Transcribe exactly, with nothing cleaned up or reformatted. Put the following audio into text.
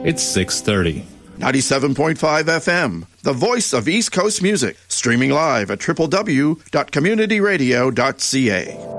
It's six thirty. ninety-seven point five F M, the voice of East Coast music, streaming live at w w w dot community radio dot c a.